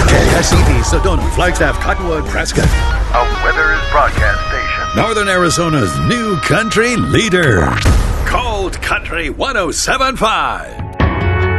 KSEV, Sedona, Flagstaff, Cottonwood, Prescott. A Weathers broadcast station. Northern Arizona's new country leader. Cold Country 107.5.